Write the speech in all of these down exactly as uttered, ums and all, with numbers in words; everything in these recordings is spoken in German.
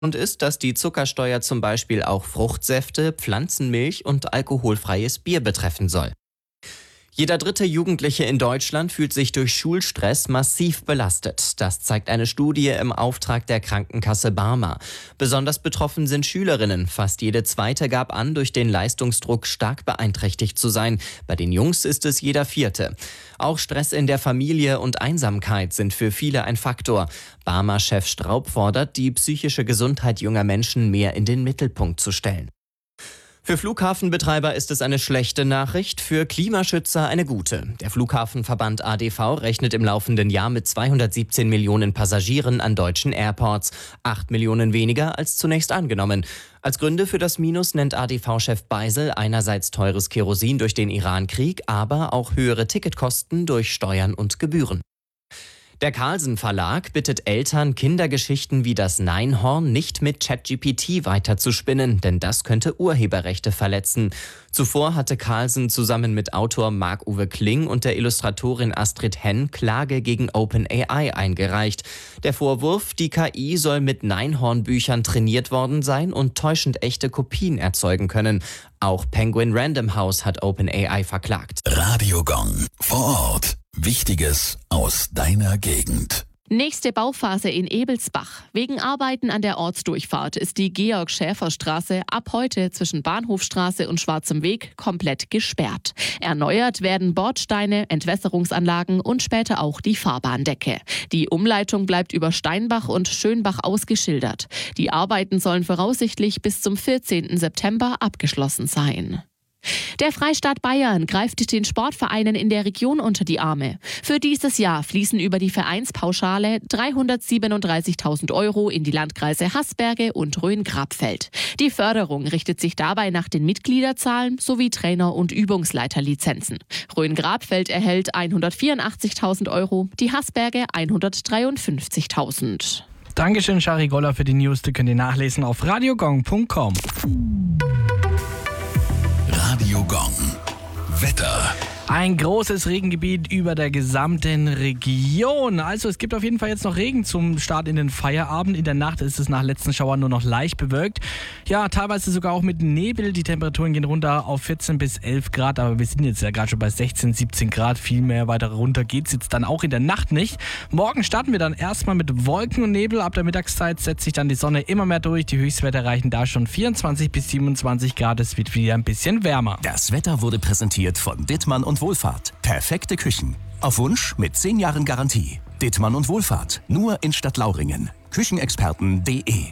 Und ist, dass die Zuckersteuer zum Beispiel auch Fruchtsäfte, Pflanzenmilch und alkoholfreies Bier betreffen soll. Jeder dritte Jugendliche in Deutschland fühlt sich durch Schulstress massiv belastet. Das zeigt eine Studie im Auftrag der Krankenkasse Barmer. Besonders betroffen sind Schülerinnen. Fast jede zweite gab an, durch den Leistungsdruck stark beeinträchtigt zu sein. Bei den Jungs ist es jeder vierte. Auch Stress in der Familie und Einsamkeit sind für viele ein Faktor. Barmer-Chef Straub fordert, die psychische Gesundheit junger Menschen mehr in den Mittelpunkt zu stellen. Für Flughafenbetreiber ist es eine schlechte Nachricht, für Klimaschützer eine gute. Der Flughafenverband A D V rechnet im laufenden Jahr mit zweihundertsiebzehn Millionen Passagieren an deutschen Airports, acht Millionen weniger als zunächst angenommen. Als Gründe für das Minus nennt A D V-Chef Beisel einerseits teures Kerosin durch den Iran-Krieg, aber auch höhere Ticketkosten durch Steuern und Gebühren. Der Carlsen Verlag bittet Eltern, Kindergeschichten wie das Neinhorn nicht mit ChatGPT weiterzuspinnen, denn das könnte Urheberrechte verletzen. Zuvor hatte Carlsen zusammen mit Autor Marc-Uwe Kling und der Illustratorin Astrid Henn Klage gegen OpenAI eingereicht. Der Vorwurf, die K I soll mit Neinhorn-Büchern trainiert worden sein und täuschend echte Kopien erzeugen können. Auch Penguin Random House hat OpenAI verklagt. Radio Gong vor Ort. Wichtiges aus deiner Gegend. Nächste Bauphase in Ebelsbach. Wegen Arbeiten an der Ortsdurchfahrt ist die Georg-Schäfer-Straße ab heute zwischen Bahnhofstraße und Schwarzem Weg komplett gesperrt. Erneuert werden Bordsteine, Entwässerungsanlagen und später auch die Fahrbahndecke. Die Umleitung bleibt über Steinbach und Schönbach ausgeschildert. Die Arbeiten sollen voraussichtlich bis zum vierzehnten September abgeschlossen sein. Der Freistaat Bayern greift den Sportvereinen in der Region unter die Arme. Für dieses Jahr fließen über die Vereinspauschale dreihundertsiebenunddreißigtausend Euro in die Landkreise Haßberge und Rhön-Grabfeld. Die Förderung richtet sich dabei nach den Mitgliederzahlen sowie Trainer- und Übungsleiterlizenzen. Rhön-Grabfeld erhält hundertvierundachtzigtausend Euro, die Haßberge hundertdreiundfünfzigtausend. Dankeschön, Shari Goller, für die News. Die könnt ihr nachlesen auf radiogong punkt com. Radio Gong. Wetter. Ein großes Regengebiet über der gesamten Region. Also es gibt auf jeden Fall jetzt noch Regen zum Start in den Feierabend. In der Nacht ist es nach letzten Schauern nur noch leicht bewölkt. Ja, teilweise sogar auch mit Nebel. Die Temperaturen gehen runter auf vierzehn bis elf Grad. Aber wir sind jetzt ja gerade schon bei sechzehn, siebzehn Grad. Viel mehr weiter runter geht es jetzt dann auch in der Nacht nicht. Morgen starten wir dann erstmal mit Wolken und Nebel. Ab der Mittagszeit setzt sich dann die Sonne immer mehr durch. Die Höchstwerte erreichen da schon vierundzwanzig bis siebenundzwanzig Grad. Es wird wieder ein bisschen wärmer. Das Wetter wurde präsentiert von Dittmann und Wohlfahrt. Perfekte Küchen. Auf Wunsch mit zehn Jahren Garantie. Dittmann und Wohlfahrt. Nur in Stadtlauringen. Küchenexperten punkt de.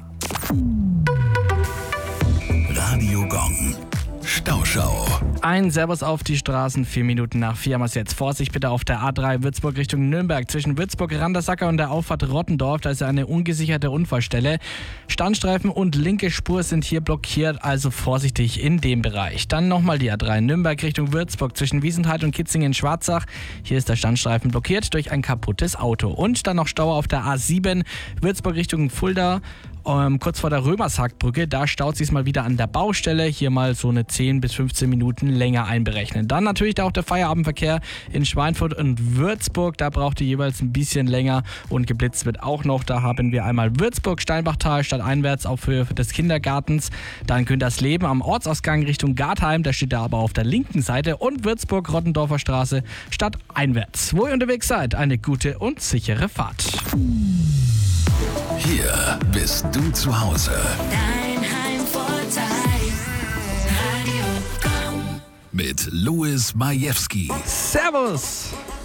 Radio Gong. Stauschau. Ein Servus auf die Straßen, vier Minuten nach vier haben wir es jetzt. Vorsicht bitte auf der A drei Würzburg Richtung Nürnberg. Zwischen Würzburg-Randersacker und der Auffahrt Rottendorf, da ist eine ungesicherte Unfallstelle. Standstreifen und linke Spur sind hier blockiert, also vorsichtig in dem Bereich. Dann nochmal die A drei Nürnberg Richtung Würzburg zwischen Wiesenthal und Kitzingen-Schwarzach. Hier ist der Standstreifen blockiert durch ein kaputtes Auto. Und dann noch Stau auf der A sieben Würzburg Richtung Fulda. Ähm, kurz vor der Römershackbrücke, da staut sich mal wieder an der Baustelle. Hier mal so eine zehn bis fünfzehn Minuten länger einberechnen. Dann natürlich auch der Feierabendverkehr in Schweinfurt und Würzburg. Da braucht ihr jeweils ein bisschen länger und geblitzt wird auch noch. Da haben wir einmal Würzburg, Steinbachtal, stadteinwärts auf Höhe des Kindergartens. Dann Güntersleben am Ortsausgang Richtung Gartheim. Da steht da aber auf der linken Seite. Und Würzburg, Rottendorfer Straße, stadteinwärts. Wo ihr unterwegs seid, eine gute und sichere Fahrt. Hier bist du zu Hause. Dein Heimvorteil. Radio Gong. Mit Louis Majewski. Servus!